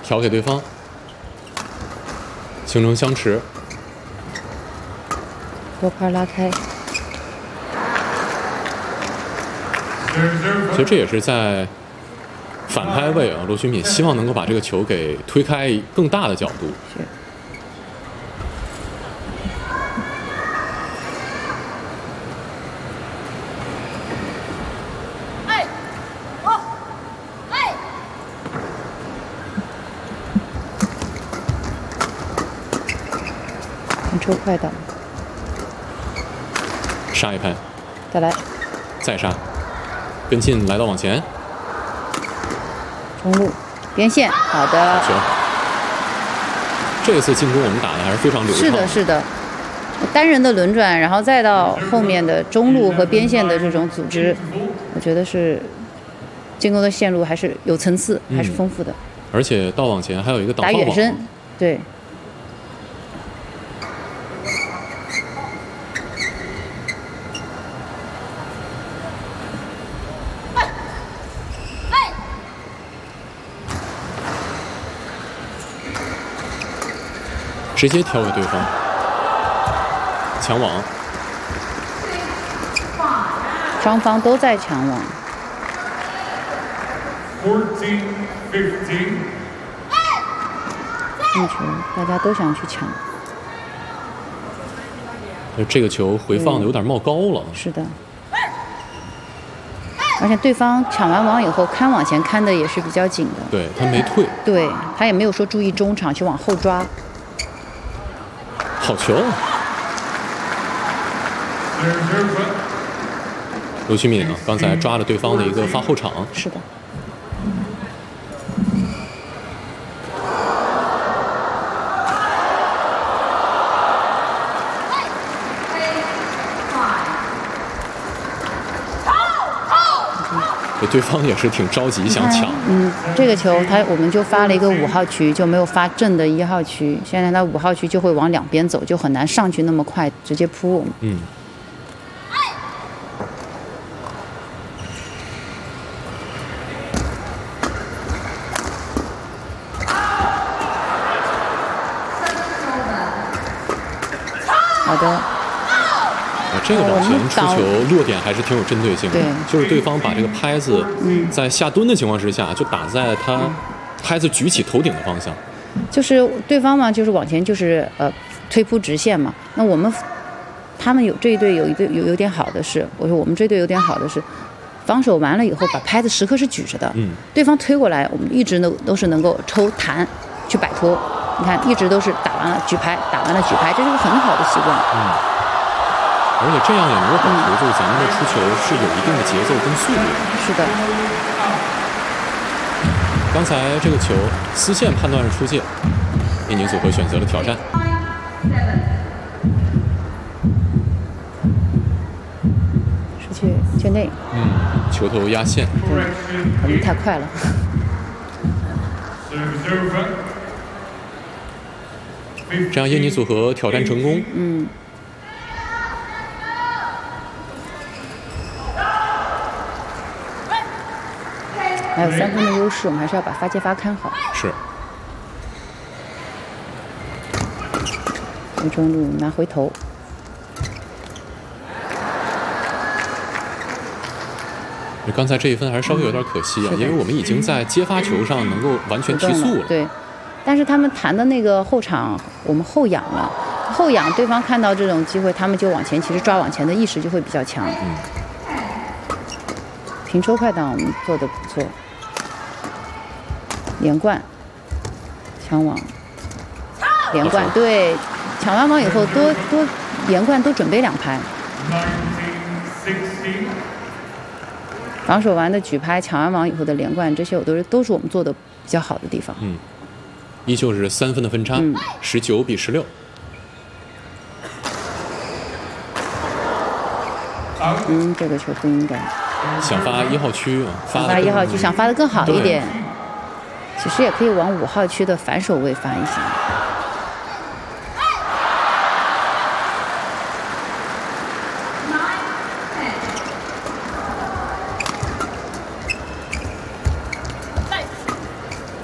调给对方，形成相持， 多拍拉开。 其实这也是在反拍位啊，罗勋敏希望能够把这个球给推开更大的角度。 是。抽快档， 杀一拍， 再来， 再杀，跟进来到往前， 中路边线，好的。 行，这次进攻我们打的还是非常流畅。 是的，是的，单人的轮转，然后再到后面的中路和边线的这种组织，我觉得是进攻的线路还是有层次，还是丰富的。 而且到往前还有一个挡打放网， 远身，对。 直接挑给对方，抢网， 双方都在抢网。进球，大家都想去抢。 这个球回放的有点冒高了。 是的。而且对方抢完网以后，看往前看的也是比较紧的。 对他没退。 对他也没有说注意中场去往后抓。 好球！罗勋敏啊，刚才抓了对方的一个发后场。 是的。 对方也是挺着急，想抢。 这个球我们就发了一个5号区，就没有发正的1号区。现在他5号区就会往两边走，就很难上去那么快直接扑我们。好的。 这个往前出球落点还是挺有针对性的，就是对方把这个拍子在下蹲的情况之下，就打在他拍子举起头顶的方向。 就是对方嘛，就是往前就是推扑直线嘛。那他们这一队有点好的是，我说我们这队有点好的是，防守完了以后把拍子时刻是举着的。对方推过来，我们一直都是能够抽弹去摆脱。你看，一直都是打完了举拍，打完了举拍，这是个很好的习惯。 而且这样也能够保持住咱们的出球是有一定的节奏跟速度。 是的。 刚才这个球丝线判断是出界，印尼组合选择了挑战。 出去界内。 球头压线。 可能太快了。 这样印尼组合挑战成功。还有3分的优势，我们还是要把发接发看好。 是。 中路拿回头。 刚才这一分还是稍微有点可惜啊，因为我们已经在接发球上能够完全提速了。 对。但是他们弹的那个后场，我们后仰了，后仰对方看到这种机会，他们就往前，其实抓往前的意识就会比较强。平抽快档我们做的不错。连贯，抢网，连贯，对，抢完网以后多连贯多准备2拍。防守完的举拍，抢完网以后的连贯，这些都是我们做的比较好的地方。 依旧是3分的分差，19比16。 这个球不应该。 想发1号区啊， 发1号区，想发的更好一点。其实也可以往5号区的反手位发一下。